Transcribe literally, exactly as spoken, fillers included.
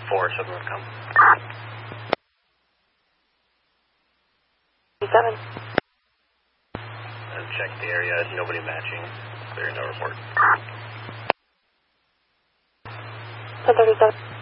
four, seven will come. seven. I've checked the area, nobody matching. Clear, no report. ten thirty-seven.